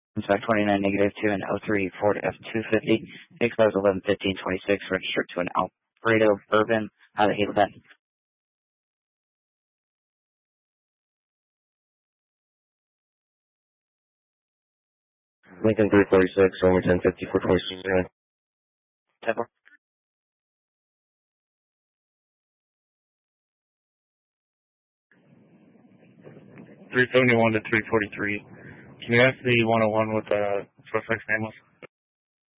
Inspect 29 negative 2 and O3 Ford F-250. Expires 11/15/26. Registered to an Alfredo Bourbon out of Hazelton. Lincoln 346, over 1050 for 26. 10-4. 371 to 343. Can you ask the 101 what the suspect's name was?